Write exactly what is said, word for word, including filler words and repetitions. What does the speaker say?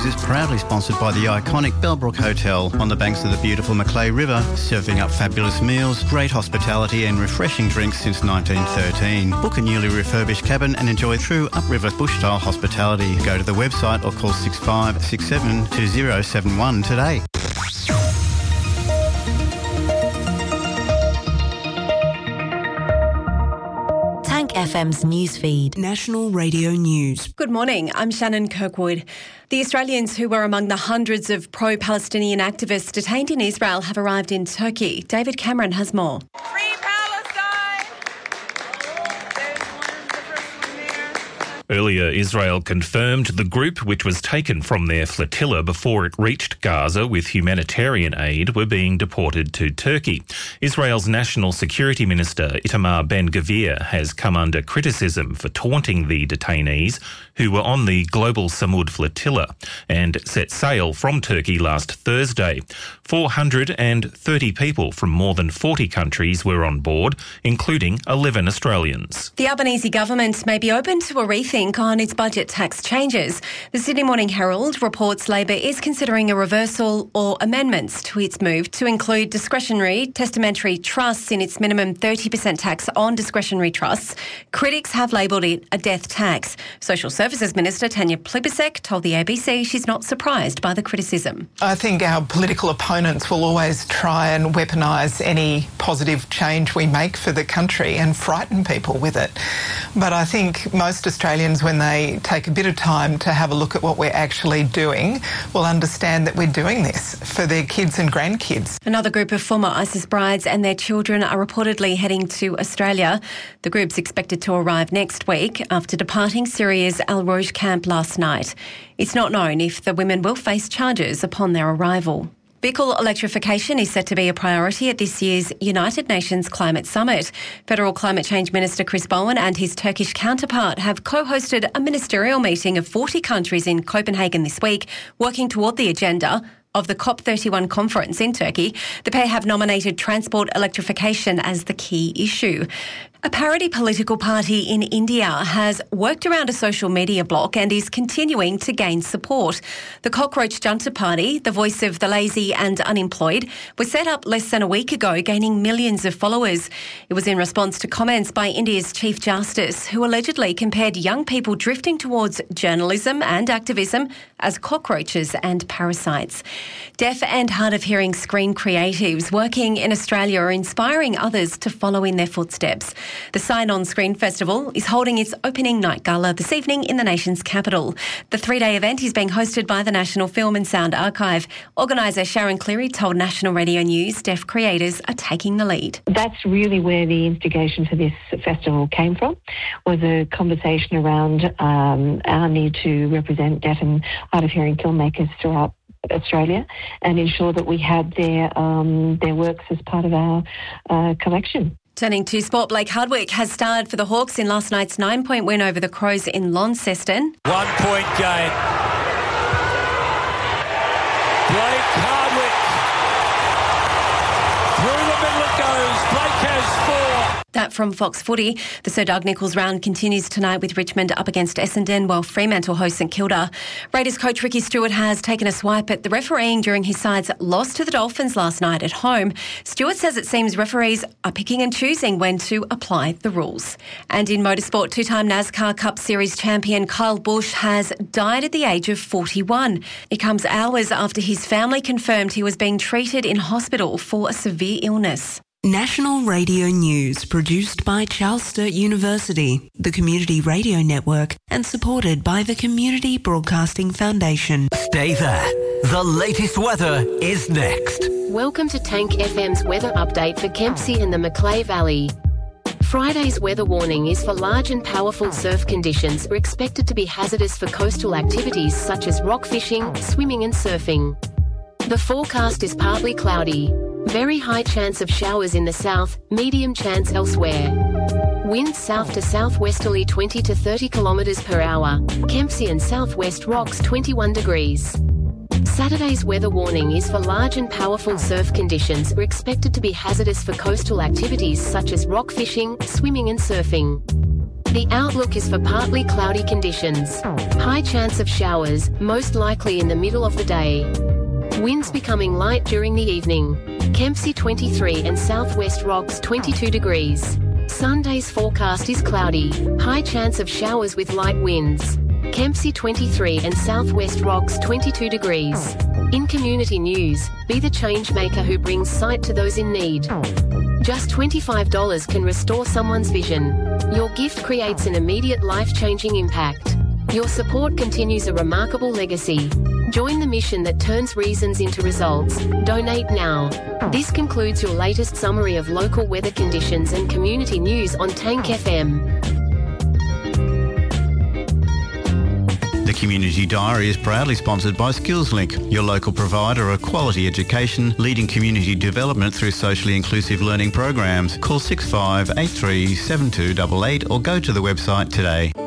is proudly sponsored by the iconic Bellbrook Hotel on the banks of the beautiful Macleay River, serving up fabulous meals, great hospitality and refreshing drinks since nineteen thirteen. Book a newly refurbished cabin and enjoy true upriver bush-style hospitality. Go to the website or call six five six seven two zero seven one today. F M's newsfeed. National Radio News. Good morning, I'm Shannon Kirkwood. The Australians who were among the hundreds of pro-Palestinian activists detained in Israel have arrived in Turkey. David Cameron has more. Free Palestine! There's one, the first one there. Earlier, Israel confirmed the group, which was taken from their flotilla before it reached Gaza with humanitarian aid, were being deported to Turkey. Israel's National Security Minister Itamar Ben-Gvir has come under criticism for taunting the detainees who were on the Global Samud flotilla and set sail from Turkey last Thursday. four hundred thirty people from more than forty countries were on board, including eleven Australians. The Albanese government may be open to a rethink on its budget tax changes. The Sydney Morning Herald reports Labor is considering a reversal or amendments to its move to include discretionary testamentary trusts in its minimum thirty percent tax on discretionary trusts. Critics have labelled it a death tax. Social Services Minister Tanya Plibersek told the A B C she's not surprised by the criticism. I think our political opponents will always try and weaponise any positive change we make for the country and frighten people with it. But I think most Australians, when they take a bit of time to have a look at what we're actually doing, will understand that we're doing this for their kids and grandkids. Another group of former ISIS brides and their children are reportedly heading to Australia. The group's expected to arrive next week after departing Syria's Al Rouge camp last night. It's not known if the women will face charges upon their arrival. Vehicle electrification is set to be a priority at this year's United Nations Climate Summit. Federal Climate Change Minister Chris Bowen and his Turkish counterpart have co-hosted a ministerial meeting of forty countries in Copenhagen this week, working toward the agenda of the COP thirty-one conference in Turkey. The pair have nominated transport electrification as the key issue. A parody political party in India has worked around a social media block and is continuing to gain support. The Cockroach Junta Party, the voice of the lazy and unemployed, was set up less than a week ago, gaining millions of followers. It was in response to comments by India's Chief Justice, who allegedly compared young people drifting towards journalism and activism as cockroaches and parasites. Deaf and hard of hearing screen creatives working in Australia are inspiring others to follow in their footsteps. The Sign On Screen Festival is holding its opening night gala this evening in the nation's capital. The three-day event is being hosted by the National Film and Sound Archive. Organiser Sharon Cleary told National Radio News deaf creators are taking the lead. That's really where the instigation for this festival came from, was a conversation around um, our need to represent deaf and hard of hearing filmmakers throughout Australia and ensure that we had their um, their works as part of our uh, collection. Turning to sport, Blake Hardwick has starred for the Hawks in last night's nine-point win over the Crows in Launceston. One-point game. Blake Hardwick. Through the middle it goes. Blake has four. That from Fox Footy. The Sir Doug Nicholls round continues tonight with Richmond up against Essendon, while Fremantle host St Kilda. Raiders coach Ricky Stewart has taken a swipe at the refereeing during his side's loss to the Dolphins last night at home. Stewart says it seems referees are picking and choosing when to apply the rules. And in motorsport, two-time NASCAR Cup Series champion Kyle Busch has died at the age of forty-one. It comes hours after his family confirmed he was being treated in hospital for a severe illness. National Radio News, produced by Charles Sturt University, the Community Radio Network, and supported by the Community Broadcasting Foundation. Stay there. The latest weather is next. Welcome to Tank F M's weather update for Kempsey and the Macleay Valley. Friday's weather warning is for large and powerful surf conditions are expected to be hazardous for coastal activities such as rock fishing, swimming and surfing. The forecast is partly cloudy. Very high chance of showers in the south, medium chance elsewhere. Winds south to southwesterly twenty to thirty kilometres per hour. Kempsey and southwest rocks twenty-one degrees. Saturday's weather warning is for large and powerful surf conditions are expected to be hazardous for coastal activities such as rock fishing, swimming and surfing. The outlook is for partly cloudy conditions. High chance of showers, most likely in the middle of the day. Winds becoming light during the evening. Kempsey twenty-three and Southwest Rocks twenty-two degrees. Sunday's forecast is cloudy. High chance of showers with light winds. Kempsey twenty-three and Southwest Rocks twenty-two degrees. In community news, be the change maker who brings sight to those in need. Just twenty-five dollars can restore someone's vision. Your gift creates an immediate life-changing impact. Your support continues a remarkable legacy. Join the mission that turns reasons into results. Donate now. This concludes your latest summary of local weather conditions and community news on Tank F M. The Community Diary is proudly sponsored by SkillsLink, your local provider of quality education, leading community development through socially inclusive learning programs. Call six five eight three seven two eight eight or go to the website today.